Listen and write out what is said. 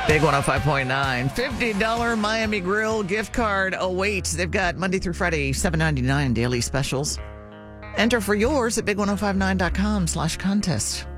Big 105.9. $50 Miami Grill gift card awaits. They've got Monday through Friday, $7.99 daily specials. Enter for yours at big1059.com/contest.